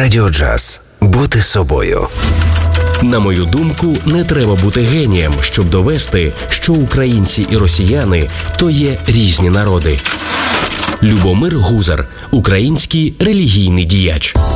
Радіо Джаз. Бути собою. На мою думку, не треба бути генієм, щоб довести, що українці і росіяни – то є різні народи. Любомир Гузар – український релігійний діяч.